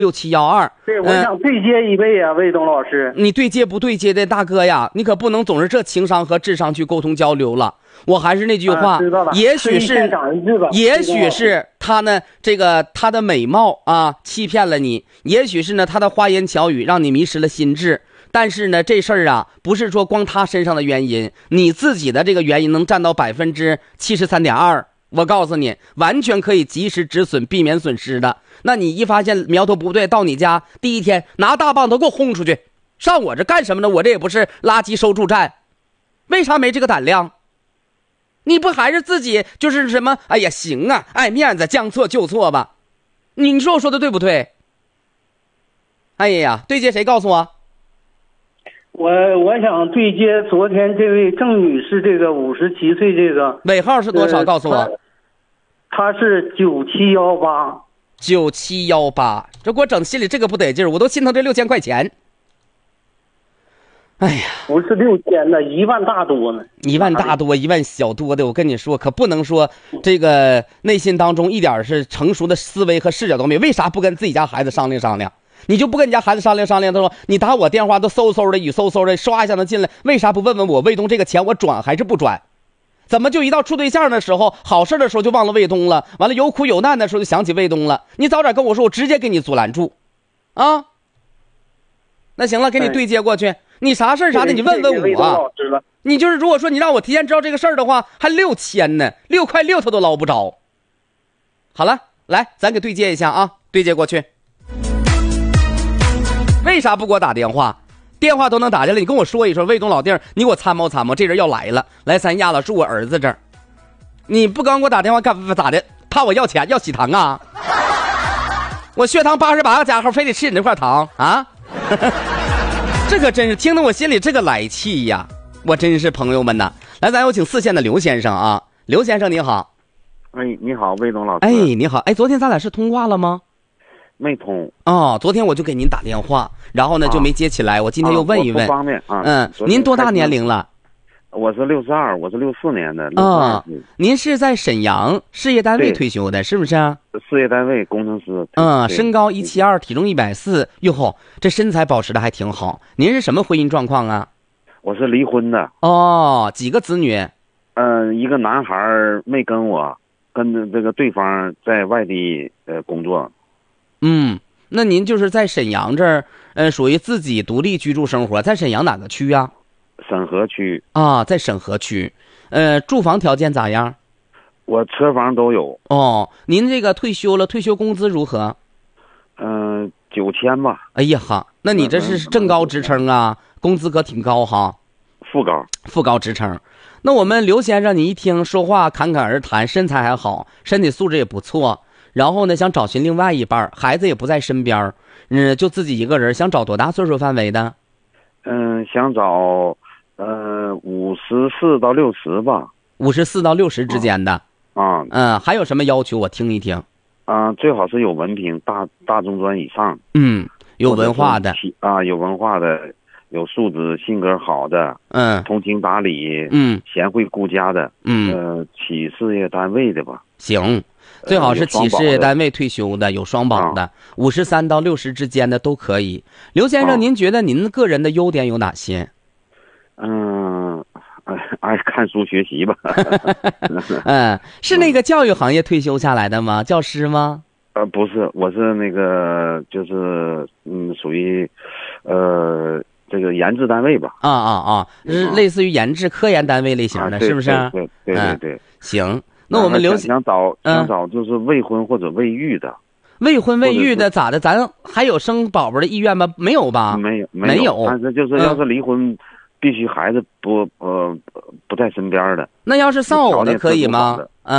6712。 对，我想对接一位啊，魏东老师。 你对接不对接的大哥呀，你可不能总是这情商和智商去沟通交流了。我还是那句话，也许是他呢，他的美貌啊欺骗了你，也许是呢他的花言巧语让你迷失了心智。但是呢，这事儿啊，不是说光他身上的原因，你自己的这个原因能占到73.2%。我告诉你，完全可以及时止损，避免损失的。那你一发现苗头不对，到你家第一天拿大棒都给我轰出去，上我这干什么呢？我这也不是垃圾收助站，为啥没这个胆量？你不还是自己就是什么？哎呀，行啊，爱面子，将错就错吧。你说我说的对不对？哎呀，对接谁？告诉我。 我想对接昨天这位郑女士，这个57岁，这个尾号是多少？告诉我。 她是9718。 9718，这给我整心里这个不得劲儿，我都心疼这6000块钱。哎呀， 不是6000呢，1万大多呢。 1万大多，1万小多的，我跟你说，可不能说这个内心当中一点是成熟的思维和视角都没有。为啥不跟自己家孩子商量商量？你就不跟你家孩子商量商量？他说你打我电话都嗖嗖的雨嗖嗖的，刷一下能进来，为啥不问问我魏东这个钱我转还是不转？怎么就一到处对象的时候，好事的时候就忘了魏东了？完了有苦有难的时候就想起魏东了？你早点跟我说，我直接给你阻拦住，啊？那行了，给你对接过去。你啥事啥的，你问问我。你就是如果说你让我提前知道这个事儿的话，还6000呢，6块6他都捞不着。好了，来，咱给对接一下啊，对接过去。为啥不给我打电话？电话都能打进来，你跟我说一说，魏东老弟儿，你给我参谋参谋，这人要来了，来咱压了住我儿子这儿。你不刚给我打电话干咋的？怕我要钱要喜糖啊？我血糖88个加号，非得吃你这块糖啊？这可真是听得我心里这个来气呀！我真是朋友们呐，来，咱有请4线的刘先生啊，刘先生你好。 哎，你好，魏东老师。 哎，你好，哎，昨天咱俩是通话了吗？ 没通。 哦，昨天我就给您打电话，然后呢就没接起来，我今天又问一问。 不方便啊。 您多大年龄了？ 我是62，我是64年的。 您是在沈阳事业单位退休的，是不是啊？ 事业单位工程师。 身高172，体重140，哟吼，这身材保持的还挺好。您是什么婚姻状况啊？ 我是离婚的。 哦，几个子女？ 一个男孩没跟我，跟这个对方在外地工作。 那您就是在沈阳这儿，属于自己独立居住生活，在沈阳哪个区啊？ 沈河区。 啊，在沈河区。住房条件咋样？ 我车房都有。 哦，您这个退休了，退休工资如何 ？9000吧。 哎呀哈，那你这是正高职称啊，工资可挺高哈。副高职称。那我们刘先生，你一听说话侃侃而谈，身材还好，身体素质也不错。然后呢，想找寻另外一半，孩子也不在身边，就自己一个人，想找多大岁数范围的？ 想找54到60吧。 54到60之间的。还有什么要求？我听一听。 最好是有文凭，大中专以上。 有文化的。 有文化的，有素质，性格好的。通情达理。贤惠顾家的。企事业单位的吧。 行。最好是企事业单位退休的，有双保的，53到60之间的都可以。刘先生，您觉得您个人的优点有哪些？ 爱看书学习吧。 是那个教育行业退休下来的吗？教师吗？ 不是，我是那个就是属于这个研制单位吧。 是类似于研制科研单位类型的，是不是？ 对。 行。那我们想找就是未婚或者未育的。 未婚未育的咋的？咱还有生宝宝的意愿吗？没有吧？ 没有。但是就是要是离婚，必须孩子不在身边的。 那要是丧偶的可以吗？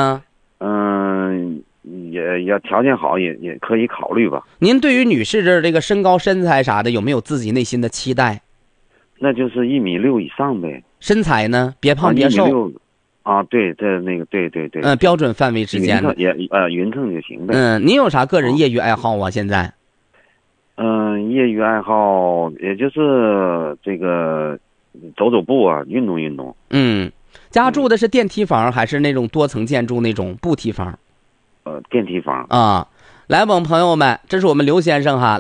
也要条件好，也可以考虑吧。 您对于女士这个身高身材啥的，有没有自己内心的期待？ 那就是1.6米以上呗。 身材呢？别胖别瘦。 对，对。 标准范围之间的匀称就行呗。 您有啥个人业余爱好啊？现在？ 业余爱好也就是这个走步啊，运动运动。 家住的是电梯房还是那种多层建筑那种步梯房？ 电梯房。 来吧，朋友们，这是我们刘先生哈。